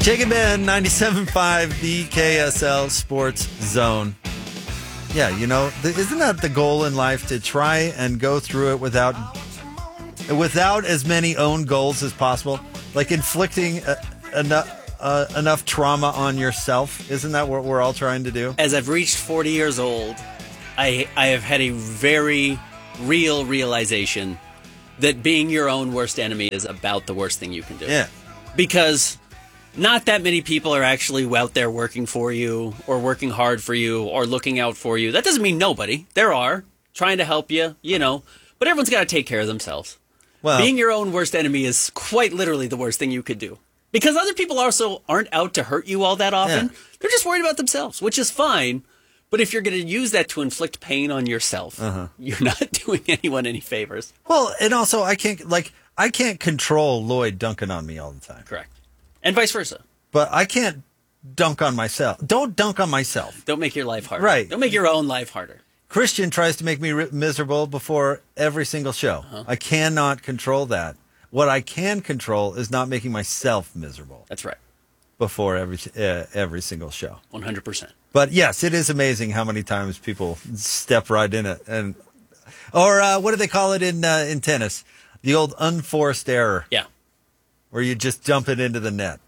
Jacob Ben, 97.5, the KSL Sports Zone. Yeah, you know, isn't that the goal in life, to try and go through it without as many own goals as possible? Like inflicting enough trauma on yourself. Isn't that what we're all trying to do? As I've reached 40 years old, I have had a very real realization that being your own worst enemy is about the worst thing you can do. Yeah. Because not that many people are actually out there working for you or working hard for you or looking out for you. That doesn't mean nobody. There are, trying to help you, you know. But everyone's got to take care of themselves. Well, being your own worst enemy is quite literally the worst thing you could do. Because other people also aren't out to hurt you all that often. Yeah. They're just worried about themselves, which is fine. But if you're going to use that to inflict pain on yourself, you're not doing anyone any favors. well, and also I can't control Lloyd dunking on me all the time. Correct. And vice versa. But I can't dunk on myself. Don't dunk on myself. Don't make your life harder. Right. Don't make your own life harder. Christian tries to make me miserable before every single show. I cannot control that. What I can control is not making myself miserable That's right. before every single show. 100%. But yes, it is amazing how many times people step right in it, or what do they call it in tennis? The old unforced error, Yeah. where you just dump it into the net.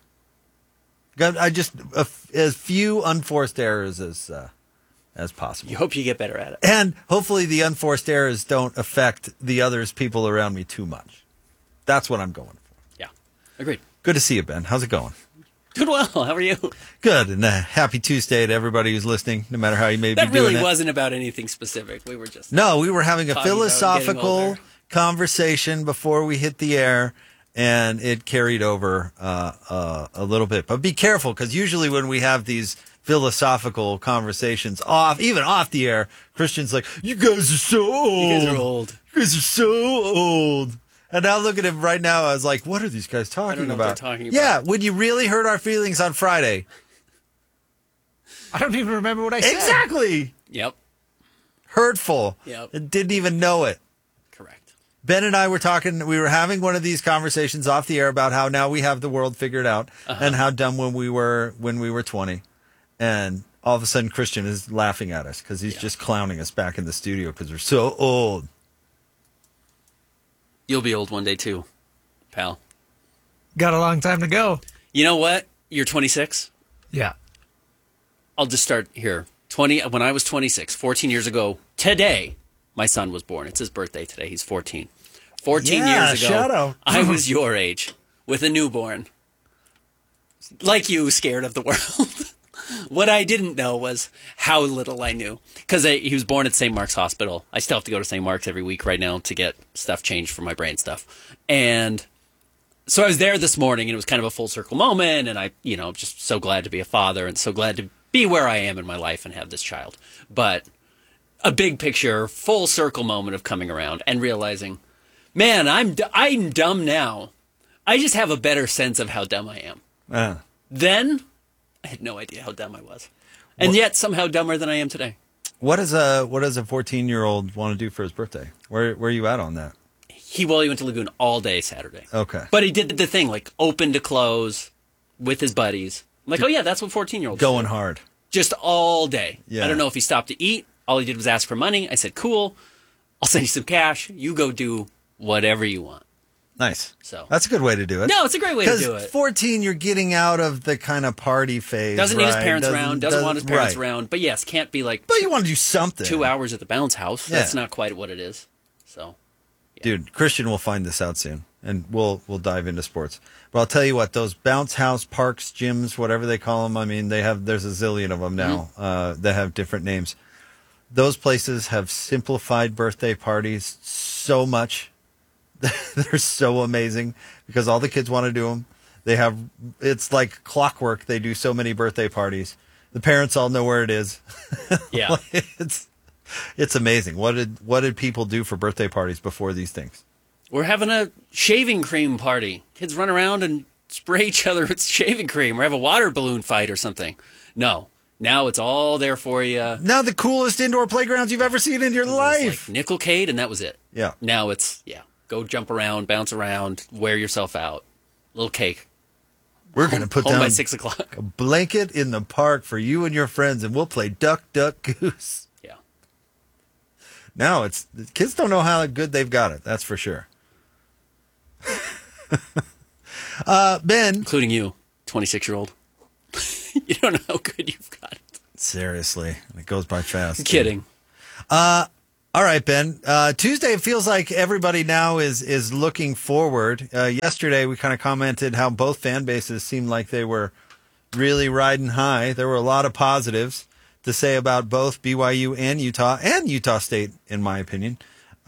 As few unforced errors as possible. You hope you get better at it. And hopefully the unforced errors don't affect the people around me too much. That's what I'm going for. Yeah. Agreed. Good to see you, Ben. How's it going? Doing well. How are you? Good. And happy Tuesday to everybody who's listening, no matter how you may be doing it. That really wasn't about anything specific. We were just... No, we were having a talking about getting philosophical older. conversation before we hit the air, and it carried over a little bit. But be careful, because usually when we have these philosophical conversations even off the air, Christian's like, "You guys are so old. You guys are old. You guys are so old." And now look at him right now. I was like, what are these guys talking I don't know about? what they're talking about. Yeah, when you really hurt our feelings on Friday. I don't even remember what I said. Exactly. Yep. Hurtful. Yep. And didn't even know it. Correct. Ben and I were talking, we were having one of these conversations off the air about how now we have the world figured out and how dumb when we were 20. And all of a sudden Christian is laughing at us because he's just clowning us back in the studio because we're so old. You'll be old one day too, pal. Got a long time to go. You know what? You're 26. Yeah. I'll just start here. When I was 26, 14 years ago today, my son was born. It's his birthday today. He's 14. 14 Yeah, years ago, shout out. I was your age with a newborn. Like you, scared of the world. What I didn't know was how little I knew. Because he was born at St. Mark's Hospital. I still have to go to St. Mark's every week right now to get stuff changed for my brain stuff. And so I was there this morning, and it was kind of a full circle moment. And I, just so glad to be a father and so glad to be where I am in my life and have this child. But a big picture, full circle moment of coming around and realizing, man, I'm dumb now. I just have a better sense of how dumb I am. Then I had no idea how dumb I was. And yet somehow dumber than I am today. What does a 14-year-old want to do for his birthday? Where are you at on that? He went to Lagoon all day Saturday. Okay. But he did the thing, like open to close with his buddies. I'm like, oh yeah, that's what 14-year-olds Going do. hard. Just all day. Yeah. I don't know if he stopped to eat. All he did was ask for money. I said, cool. I'll send you some cash. You go do whatever you want. Nice. So that's a good way to do it. No, it's a great way to do it. Because 14, you're getting out of the kind of party phase. Doesn't need his right? parents around. Doesn't want his parents right. around. But yes, can't be like But you want to do something. 2 hours at the bounce house. Yeah. That's not quite what it is. So, yeah. Dude, Christian will find this out soon, and we'll dive into sports. But I'll tell you what, those bounce house parks, gyms, whatever they call them, I mean, there's a zillion of them now that have different names. Those places have simplified birthday parties so much. They're so amazing because all the kids want to do them. It's like clockwork. They do so many birthday parties. The parents all know where it is. Yeah. It's amazing. What did people do for birthday parties before these things? We're having a shaving cream party. Kids run around and spray each other with shaving cream or have a water balloon fight or something. No. Now it's all there for you. Now the coolest indoor playgrounds you've ever seen in your life. Like Nickelcade, and that was it. Yeah. Now it's, go jump around, bounce around, wear yourself out. Little cake. We're going to put home down by 6 o'clock. a blanket in the park for you and your friends, and we'll play Duck, Duck, Goose. Yeah. Now the kids don't know how good they've got it. That's for sure. Ben. Including you, 26-year-old. You don't know how good you've got it. Seriously. It goes by fast. I'm kidding. All right, Ben. Tuesday, it feels like everybody now is looking forward. Yesterday, we kind of commented how both fan bases seemed like they were really riding high. There were a lot of positives to say about both BYU and Utah State, in my opinion,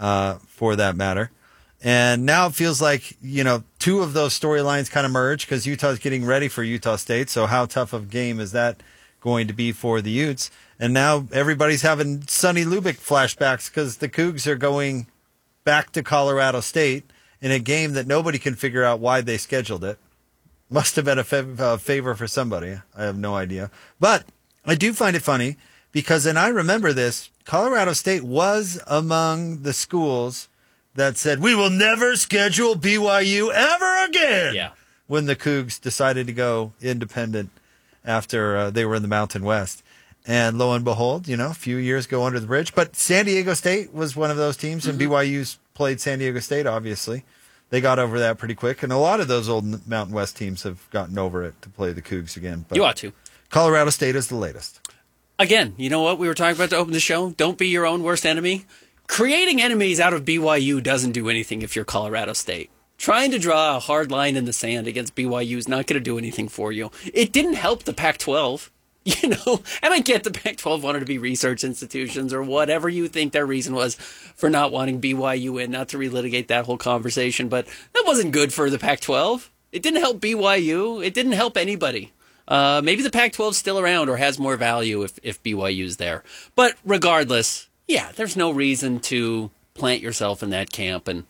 for that matter. And now it feels like, two of those storylines kind of merge because Utah's getting ready for Utah State. So how tough of a game is that going to be for the Utes? And now everybody's having Sonny Lubick flashbacks because the Cougs are going back to Colorado State in a game that nobody can figure out why they scheduled it. Must have been a favor for somebody. I have no idea. But I do find it funny because, and I remember this, Colorado State was among the schools that said, we will never schedule BYU ever again. Yeah. When the Cougs decided to go independent after they were in the Mountain West. And lo and behold, a few years go under the bridge. But San Diego State was one of those teams, and BYU's played San Diego State, obviously. They got over that pretty quick. And a lot of those old Mountain West teams have gotten over it to play the Cougs again. But You ought to. Colorado State is the latest. Again, you know what we were talking about to open the show? Don't be your own worst enemy. Creating enemies out of BYU doesn't do anything if you're Colorado State. Trying to draw a hard line in the sand against BYU is not going to do anything for you. It didn't help the Pac-12. And I get the Pac-12 wanted to be research institutions or whatever you think their reason was for not wanting BYU in, not to relitigate that whole conversation, but that wasn't good for the Pac-12. It didn't help BYU. It didn't help anybody. Maybe the Pac-12's still around or has more value if BYU's there. But regardless, yeah, there's no reason to plant yourself in that camp. And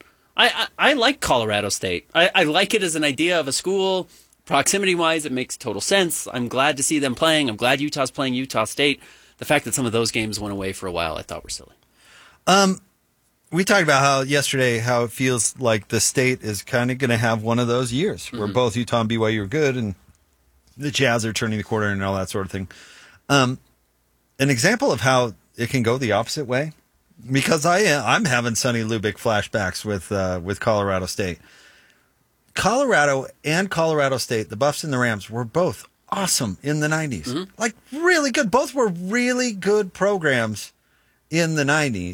I like Colorado State. I like it as an idea of a school. Proximity-wise, it makes total sense. I'm glad to see them playing. I'm glad Utah's playing Utah State. The fact that some of those games went away for a while, I thought were silly. We talked about how it feels like the state is kind of going to have one of those years where both Utah and BYU are good and the Jazz are turning the corner and all that sort of thing. An example of how it can go the opposite way, because I'm having Sonny Lubick flashbacks with Colorado State. Colorado and Colorado State, the Buffs and the Rams, were both awesome in the 90s. Like, really good. Both were really good programs in the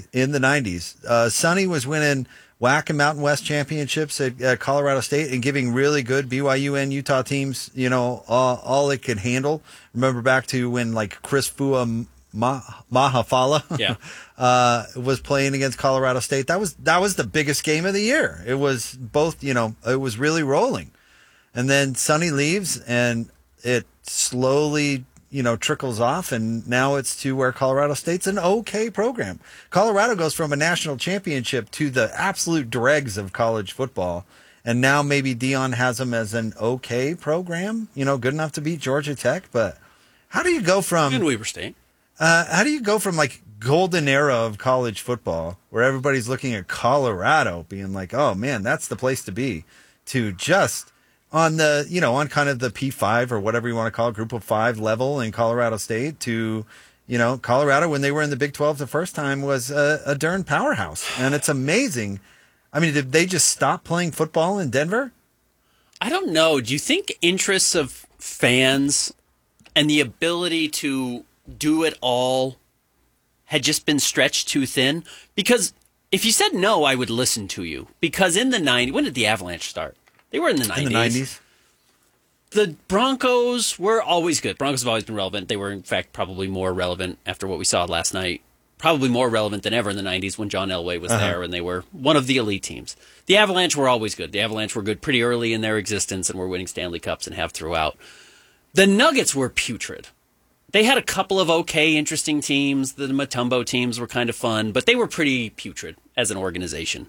90s. Sonny was winning WAC and Mountain West championships at Colorado State and giving really good BYU and Utah teams, all it could handle. Remember back to when, Chris Fua Mahafala was playing against Colorado State. That was the biggest game of the year. It was both, it was really rolling. And then Sonny leaves and it slowly, trickles off, and now it's to where Colorado State's an okay program. Colorado goes from a national championship to the absolute dregs of college football. And now maybe Dion has them as an okay program, good enough to beat Georgia Tech. But how do you go from... And Weber State. How do you go from golden era of college football where everybody's looking at Colorado being like, oh man, that's the place to be, to just on the, on kind of the P5 or whatever you want to call it, group of five level in Colorado State to, Colorado when they were in the Big 12 the first time was a darn powerhouse. And it's amazing. I mean, did they just stop playing football in Denver? I don't know. Do you think interests of fans and the ability to do it all had just been stretched too thin? Because if you said no, I would listen to you. Because in the 90s, when did the Avalanche start? They were in the 90s. In the 90s. The Broncos were always good. Broncos have always been relevant. They were, in fact, probably more relevant after what we saw last night. Probably more relevant than ever in the 90s when John Elway was there and they were one of the elite teams. The Avalanche were always good. The Avalanche were good pretty early in their existence and were winning Stanley Cups and have throughout. The Nuggets were putrid. They had a couple of okay, interesting teams. The Mutombo teams were kind of fun, but they were pretty putrid as an organization.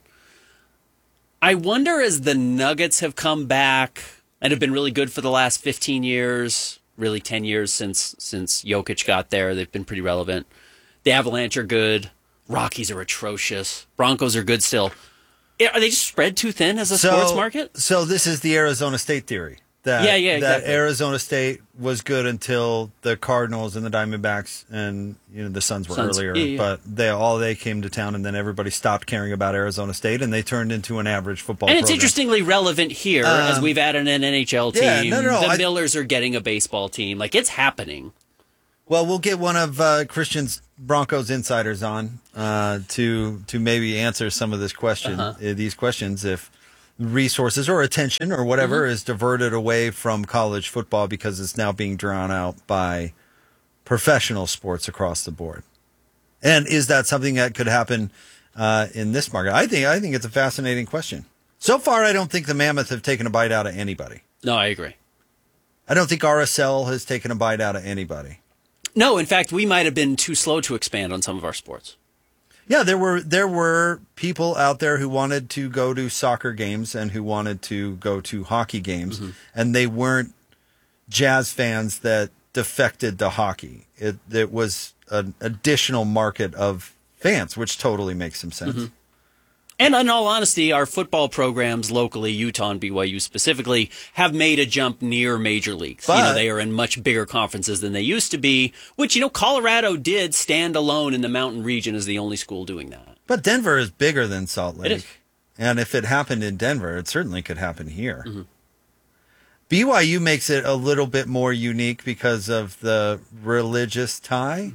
I wonder, as the Nuggets have come back and have been really good for the last 15 years, really 10 years since Jokic got there, they've been pretty relevant. The Avalanche are good. Rockies are atrocious. Broncos are good still. Are they just spread too thin as a sports market? So this is the Arizona State theory. that Yeah, exactly. Arizona State was good until the Cardinals and the Diamondbacks and the Suns were earlier. Yeah. But they came to town, and then everybody stopped caring about Arizona State, and they turned into an average football And it's program. interestingly relevant here as we've added an NHL team. Yeah, no, the Millers are getting a baseball team. Like, it's happening. Well, we'll get one of Christian's Broncos insiders on to maybe answer some of these questions if resources or attention or whatever is diverted away from college football because it's now being drawn out by professional sports across the board. And is that something that could happen in this market? I think it's a fascinating question. So far, I don't think the Mammoth have taken a bite out of anybody. No, I agree. I don't think RSL has taken a bite out of anybody. No, in fact, we might have been too slow to expand on some of our sports. Yeah, there were people out there who wanted to go to soccer games and who wanted to go to hockey games, and they weren't Jazz fans that defected to hockey. It was an additional market of fans, which totally makes some sense. And in all honesty, our football programs locally, Utah and BYU specifically, have made a jump near major leagues. But they are in much bigger conferences than they used to be, which, Colorado did stand alone in the mountain region as the only school doing that. But Denver is bigger than Salt Lake. It is. And if it happened in Denver, it certainly could happen here. BYU makes it a little bit more unique because of the religious tie.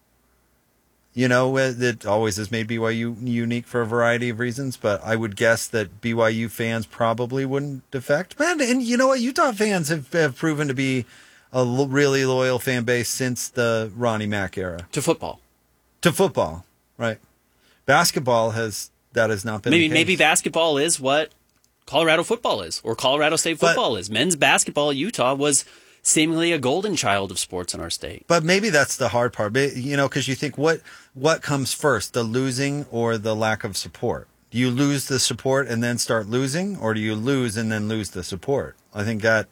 It always has made BYU unique for a variety of reasons, but I would guess that BYU fans probably wouldn't defect. Man, and you know what? Utah fans have proven to be a really loyal fan base since the Ronnie Mack era. To football. To football, right. Basketball has not been the case. Maybe basketball is what Colorado football is, or Colorado State football is. Men's basketball at Utah was seemingly a golden child of sports in our state. But maybe that's the hard part, because you think what comes first, the losing or the lack of support? Do you lose the support and then start losing, or do you lose and then lose the support? I think that,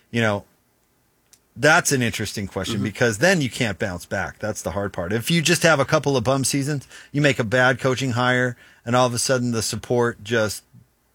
that's an interesting question because then you can't bounce back. That's the hard part. If you just have a couple of bum seasons, you make a bad coaching hire, and all of a sudden the support just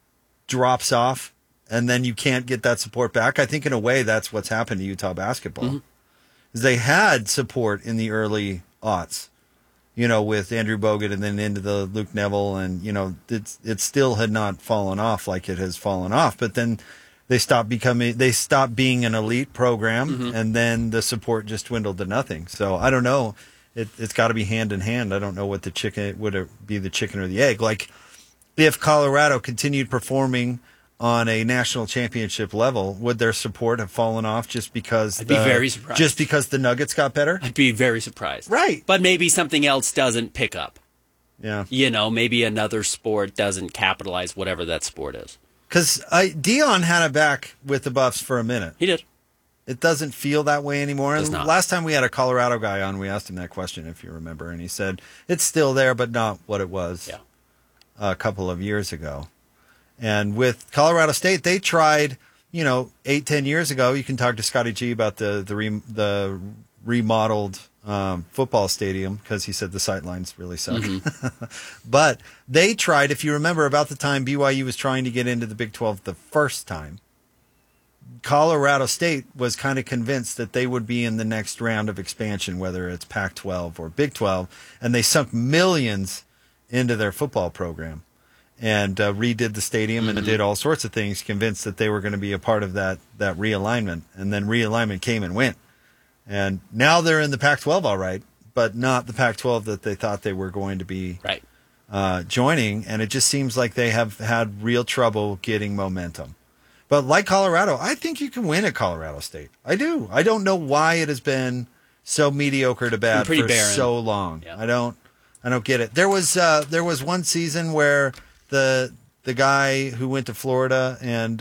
drops off, and then you can't get that support back. I think in a way that's what's happened to Utah basketball. Is they had support in the early aughts, with Andrew Bogut and then into the Luke Neville, and it still had not fallen off like it has fallen off. But then they stopped being an elite program, and then the support just dwindled to nothing. So I don't know. It's got to be hand in hand. I don't know what would it be, the chicken or the egg. Like if Colorado continued performing on a national championship level, would their support have fallen off just because I'd be very surprised. Just because the Nuggets got better? I'd be very surprised. Right. But maybe something else doesn't pick up. Yeah. Maybe another sport doesn't capitalize whatever that sport is. Because Dion had it back with the Buffs for a minute. He did. It doesn't feel that way anymore. Does And not. last time we had a Colorado guy on, we asked him that question, if you remember, and he said it's still there, but not what it was a couple of years ago. And with Colorado State, they tried, 8-10 years ago. You can talk to Scotty G about the remodeled football stadium because he said the sightlines really suck. But they tried, if you remember, about the time BYU was trying to get into the Big 12 the first time. Colorado State was kind of convinced that they would be in the next round of expansion, whether it's Pac-12 or Big 12, and they sunk millions into their football program. And redid the stadium and did all sorts of things, convinced that they were going to be a part of that realignment. And then realignment came and went. And now they're in the Pac-12 all right, but not the Pac-12 that they thought they were going to be joining. And it just seems like they have had real trouble getting momentum. But like Colorado, I think you can win at Colorado State. I do. I don't know why it has been so mediocre to bad for barren. so long. Yeah. I don't get it. There was one season where the guy who went to Florida and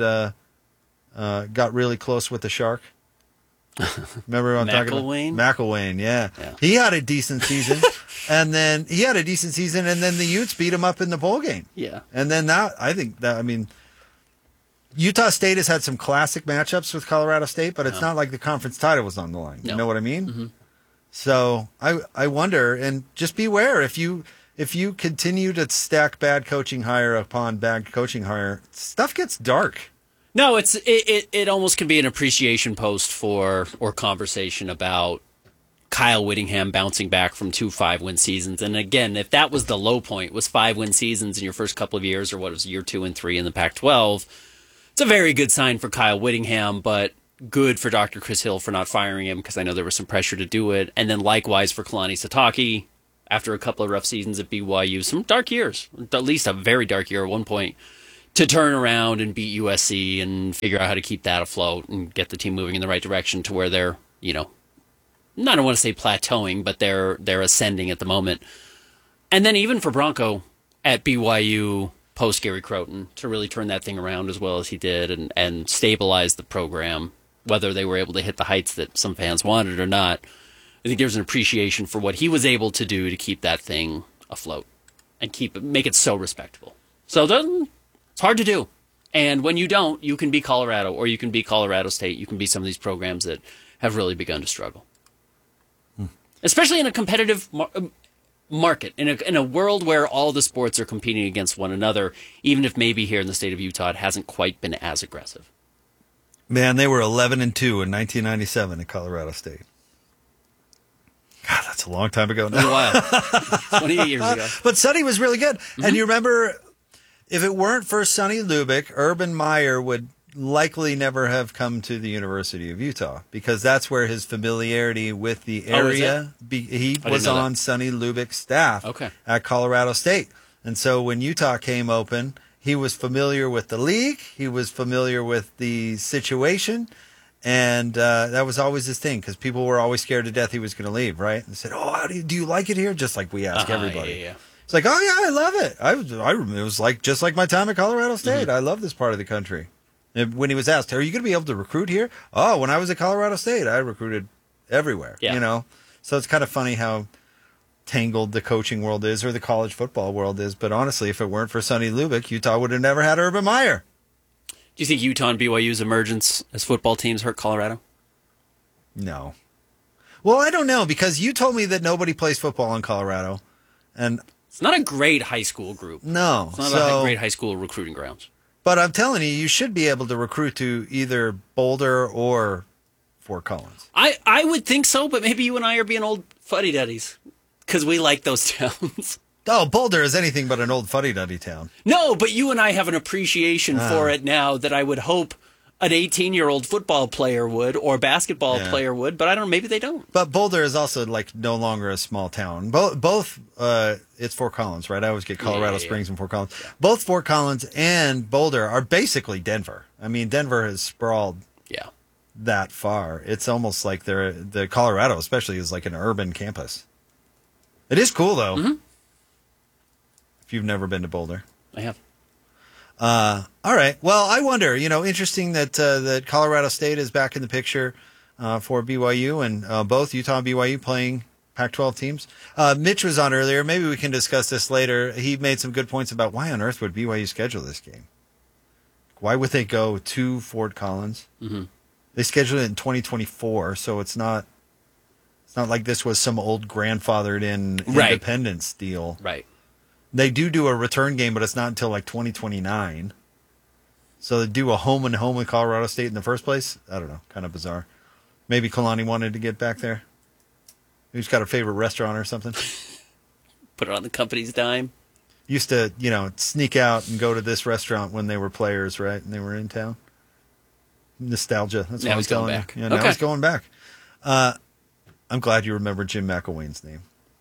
got really close with the shark. Remember what I'm talking about? McElwain, yeah. He had a decent season, and then the Utes beat him up in the bowl game. Yeah. And then Utah State has had some classic matchups with Colorado State, but it's not like the conference title was on the line. No. You know what I mean? So I wonder, and just beware if you continue to stack bad coaching hire upon bad coaching hire, stuff gets dark. No, it almost can be an appreciation post for or conversation about Kyle Whittingham bouncing back from 2 5-win seasons. And again, if that was the low point, was 5-win seasons in your first couple of years, or what was year 2 and 3 in the Pac-12, it's a very good sign for Kyle Whittingham, but good for Dr. Chris Hill for not firing him, because I know there was some pressure to do it. And then likewise for Kalani Sitake, after a couple of rough seasons at BYU, some dark years, at least a very dark year at one point, to turn around and beat USC and figure out how to keep that afloat and get the team moving in the right direction to where they're, I don't want to say plateauing, but they're ascending at the moment. And then even for Bronco at BYU post Gary Crowton to really turn that thing around as well as he did and stabilize the program, whether they were able to hit the heights that some fans wanted or not. I think there's an appreciation for what he was able to do to keep that thing afloat and make it so respectable. So it's hard to do. And when you don't, you can be Colorado, or you can be Colorado State. You can be some of these programs that have really begun to struggle. Especially in a competitive market, in a world where all the sports are competing against one another, even if maybe here in the state of Utah it hasn't quite been as aggressive. Man, they were 11-2 in 1997 at Colorado State. God, that's a long time ago now. It was a while. 28 years ago. But Sonny was really good. Mm-hmm. And you remember, if it weren't for Sonny Lubick, Urban Meyer would likely never have come to the University of Utah, because that's where his familiarity with the area, he was on Sonny Lubick's staff at Colorado State. And so when Utah came open, he was familiar with the league, he was familiar with the situation, and that was always his thing, because people were always scared to death he was going to leave, right? And said, how do you like it here? Just like we ask everybody. Yeah. It's like, oh yeah, I love it. I remember it was like just like my time at Colorado State. I love this part of the country. And when he was asked, are you going to be able to recruit here? Oh, when I was at Colorado State, I recruited everywhere. Yeah. So it's kind of funny how tangled the coaching world is, or the college football world is. But honestly, if it weren't for Sonny Lubick, Utah would have never had Urban Meyer. Do you think Utah and BYU's emergence as football teams hurt Colorado? No. Well, I don't know, because you told me that nobody plays football in Colorado, and it's not a great high school group. No. It's not a great high school recruiting grounds. But I'm telling you, you should be able to recruit to either Boulder or Fort Collins. I would think so, but maybe you and I are being old fuddy-duddies, because we like those towns. Oh, Boulder is anything but an old fuddy-duddy town. No, but you and I have an appreciation for it now that I would hope an 18-year-old football player would, or basketball player would, but I don't know, maybe they don't. But Boulder is also no longer a small town. Both it's Fort Collins, right? I always get Colorado Springs and Fort Collins. Yeah. Both Fort Collins and Boulder are basically Denver. I mean, Denver has sprawled that far. It's almost like the Colorado especially is like an urban campus. It is cool, though. Mm-hmm. If you've never been to Boulder. I have. All right. Well, I wonder, interesting that Colorado State is back in the picture for BYU, and both Utah and BYU playing Pac-12 teams. Mitch was on earlier. Maybe we can discuss this later. He made some good points about why on earth would BYU schedule this game? Why would they go to Fort Collins? Mm-hmm. They scheduled it in 2024, so it's not like this was some old grandfathered in independence deal. Right. They do a return game, but it's not until like 2029. So they do a home and home with Colorado State in the first place. I don't know, kind of bizarre. Maybe Kalani wanted to get back there. He's got a favorite restaurant or something. Put it on the company's dime. Used to, sneak out and go to this restaurant when they were players, right? And they were in town. Nostalgia. That's what now he's going back. Yeah, now he's going back. I'm glad you remember Jim McElwain's name.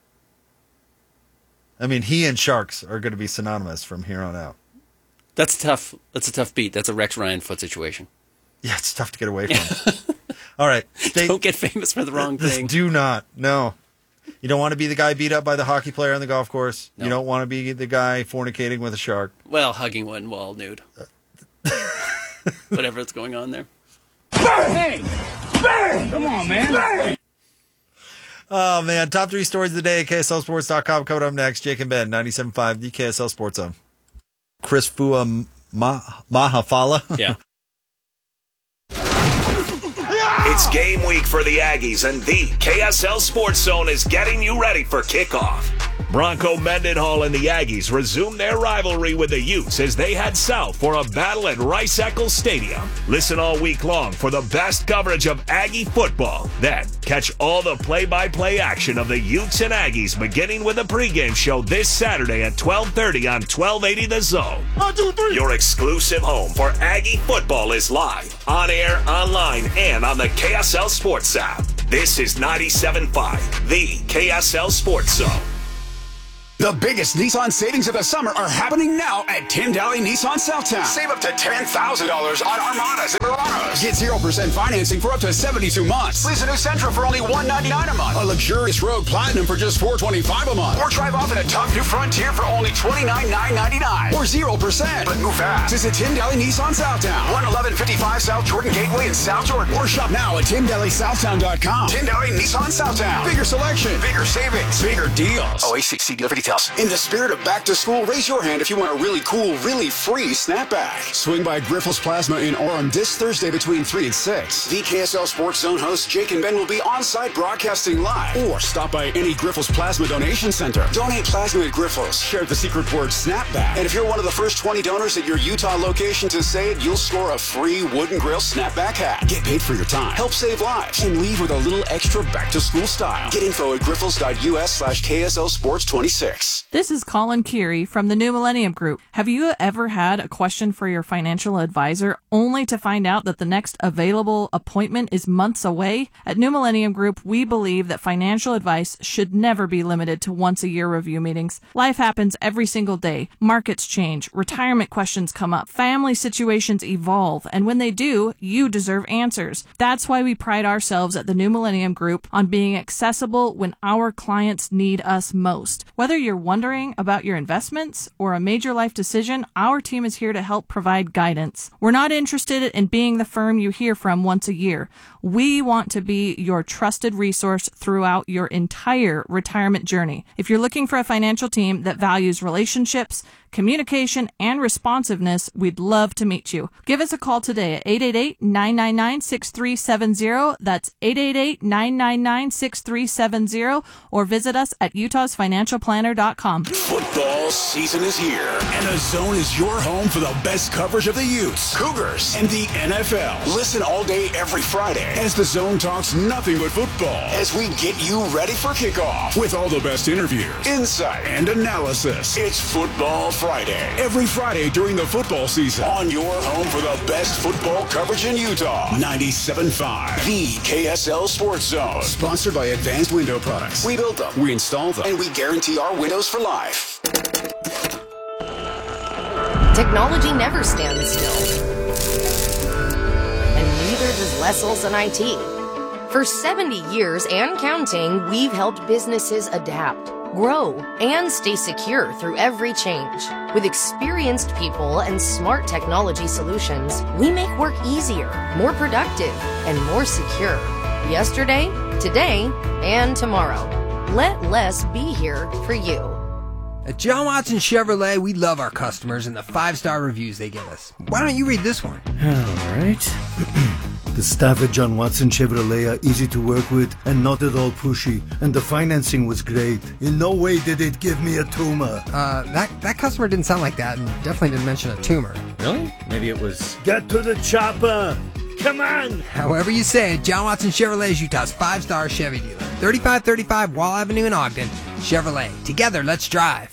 I mean, he and Sharks are going to be synonymous from here on out. That's tough. That's a tough beat. That's a Rex Ryan foot situation. Yeah, it's tough to get away from. All right. Don't get famous for the wrong thing. Do not. No. You don't want to be the guy beat up by the hockey player on the golf course. No. You don't want to be the guy fornicating with a shark. Well, hugging one while nude. Whatever's going on there. Hey! Bang! Come on, man. Bang! Oh, man. Top 3 stories of the day at KSLSports.com. Coming up next, Jake and Ben, 97.5, the KSL Sports Zone. Chris Fua Mahafala. Yeah. It's game week for the Aggies, and the KSL Sports Zone is getting you ready for kickoff. Bronco Mendenhall and the Aggies resume their rivalry with the Utes as they head south for a battle at Rice-Eccles Stadium. Listen all week long for the best coverage of Aggie football. Then, catch all the play-by-play action of the Utes and Aggies beginning with a pregame show this Saturday at 12:30 on 1280 The Zone. 1, 2, 3. Your exclusive home for Aggie football is live, on air, online, and on the KSL Sports app. This is 97.5, the KSL Sports Zone. The biggest Nissan savings of the summer are happening now at Tyndale Nissan Southtown. Save up to $10,000 on Armadas and Muranos. Get 0% financing for up to 72 months. Lease a new Sentra for only $199 a month. A luxurious Rogue Platinum for just $425 a month. Or drive off in a top new Frontier for only $29,999. Or 0%. But move fast. Visit Tyndale Nissan Southtown. 11155 South Jordan Gateway in South Jordan. Or shop now at TyndaleSouthtown.com. Tyndale Nissan Southtown. Bigger selection. Bigger savings. Bigger deals. OACC dealer for details. In the spirit of back to school, raise your hand if you want a really cool, really free snapback. Swing by Grifols Plasma in Orem this Thursday between 3 and 6. The KSL Sports Zone hosts Jake and Ben will be on-site broadcasting live. Or stop by any Grifols Plasma donation center. Donate plasma at Grifols. Share the secret word snapback. And if you're one of the first 20 donors at your Utah location to say it, you'll score a free wooden grill snapback hat. Get paid for your time. Help save lives. And leave with a little extra back to school style. Get info at grifols.us/KSL Sports 26. This is Colin Keary from the New Millennium Group. Have you ever had a question for your financial advisor only to find out that the next available appointment is months away? At New Millennium Group, we believe that financial advice should never be limited to once-a-year review meetings. Life happens every single day. Markets change, retirement questions come up, family situations evolve, and when they do, you deserve answers. That's why we pride ourselves at the New Millennium Group on being accessible when our clients need us most. Whether you're wondering about your investments or a major life decision, our team is here to help provide guidance. We're not interested in being the firm you hear from once a year. We want to be your trusted resource throughout your entire retirement journey. If you're looking for a financial team that values relationships, communication, and responsiveness, we'd love to meet you. Give us a call today at 888-999-6370. That's 888-999-6370, or visit us at utahsfinancialplanner.com. Football season is here, and the Zone is your home for the best coverage of the Utes, Cougars, and the NFL. Listen all day every Friday as the Zone talks nothing but football as we get you ready for kickoff with all the best interviews, insight, and analysis. It's Football Friday, every Friday during the football season on your home for the best football coverage in Utah. 97.5, the KSL Sports Zone. Sponsored by Advanced Window Products. We build them, we install them, and we guarantee our windows for life. Technology never stands still. And neither does Lesselson IT. For 70 years and counting, we've helped businesses adapt, grow, and stay secure through every change. With experienced people and smart technology solutions, we make work easier, more productive, and more secure. Yesterday, today, and tomorrow. Let Les be here for you. At John Watson Chevrolet, we love our customers and the 5-star reviews they give us. Why don't you read this one? All right. The staff at John Watson Chevrolet are easy to work with and not at all pushy, and the financing was great. In no way did it give me a tumor. That customer didn't sound like that and definitely didn't mention a tumor. Really? Maybe it was... Get to the chopper! Come on! However you say it, John Watson Chevrolet is Utah's 5-star Chevy dealer. 3535 Wall Avenue in Ogden. Chevrolet. Together, let's drive.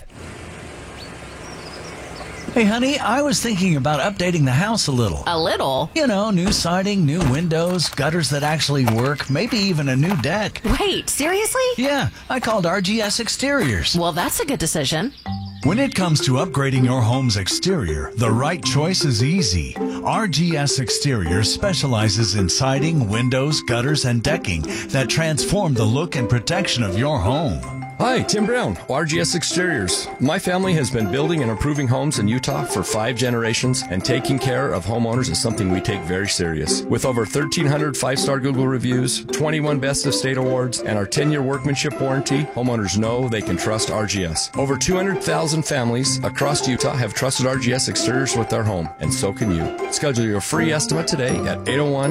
Hey, honey, I was thinking about updating the house a little. A little? You know, new siding, new windows, gutters that actually work, maybe even a new deck. Wait, seriously? Yeah, I called RGS Exteriors. Well, that's a good decision. When it comes to upgrading your home's exterior, the right choice is easy. RGS Exteriors specializes in siding, windows, gutters, and decking that transform the look and protection of your home. Hi, Tim Brown, RGS Exteriors. My family has been building and improving homes in Utah for 5 generations, and taking care of homeowners is something we take very serious. With over 1,300 5-star Google reviews, 21 Best of State awards, and our 10-year workmanship warranty, homeowners know they can trust RGS. Over 200,000 families across Utah have trusted RGS Exteriors with their home, and so can you. Schedule your free estimate today at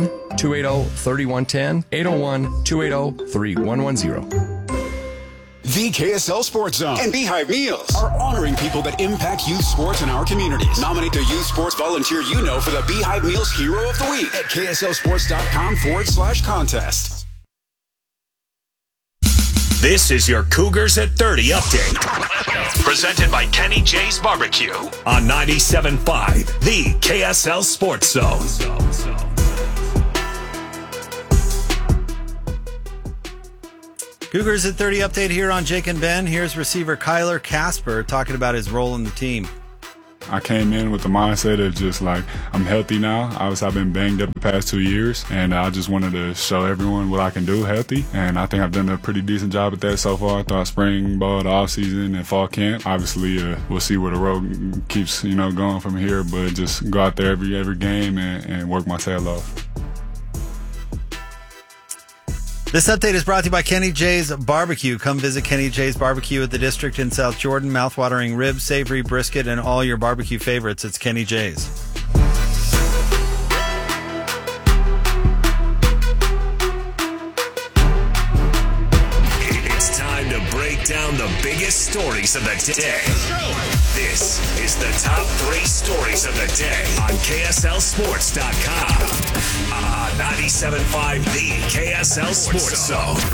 801-280-3110, 801-280-3110. The KSL Sports Zone and Beehive Meals are honoring people that impact youth sports in our communities. Nominate the youth sports volunteer you know for the Beehive Meals Hero of the Week at KSLSports.com/contest. This is your Cougars at 30 update. Presented by Kenny J's Barbecue on 97.5, the KSL Sports Zone. Cougars at 30 update here on Jake and Ben. Here's receiver Kyler Casper talking about his role in the team. I came in with the mindset of just like, I'm healthy now. Obviously, I've been banged up the past 2 years, and I just wanted to show everyone what I can do healthy. And I think I've done a pretty decent job at that so far throughout spring ball, the offseason, and fall camp. Obviously, we'll see where the road keeps, going from here, but just go out there every game and work my tail off. This update is brought to you by Kenny J's Barbecue. Come visit Kenny J's Barbecue at the District in South Jordan. Mouthwatering ribs, savory brisket, and all your barbecue favorites. It's Kenny J's. It's time to break down the biggest stories of the day. This is the top 3 stories of the day on KSLSports.com. 97.5, the KSL Sports Zone.